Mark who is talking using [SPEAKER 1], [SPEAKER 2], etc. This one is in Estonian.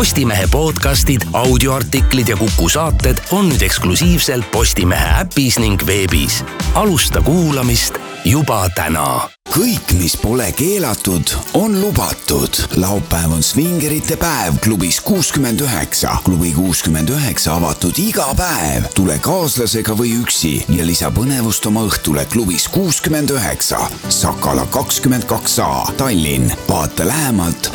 [SPEAKER 1] Postimehe podcastid, audioartiklid ja Kuku saated on nüüd eksklusiivselt Postimehe äpis ning veebis. Alusta kuulamist juba täna.
[SPEAKER 2] Kõik, mis pole keelatud, on lubatud. Laupäev on svingerite päev klubis 69. Klubi 69 avatud iga päev. Tule kaaslasega või üksi ja lisa põnevust oma õhtule klubis 69. Sakala 22A, Tallinn. Vaata lähemalt